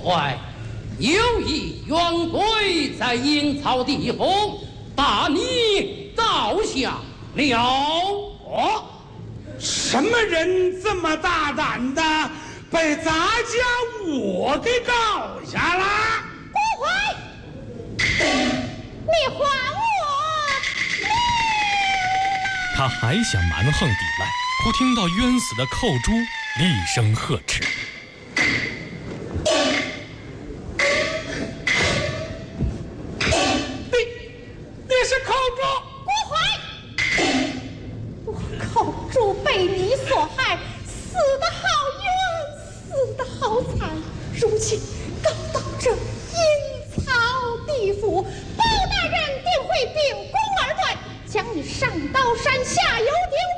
坏，有一冤鬼在阴曹地府把你造下了。 什么人这么大胆的被咱家我给告下了？ 不会，你还我命！ 他还想蛮横抵赖，忽听到冤死的寇珠厉声呵斥：“ 你是寇珠！ 不会！我寇珠被你所害，死得好冤，死得好惨。如今告到这阴曹地府，包大人定会秉公而断，将你上刀山下油鼎。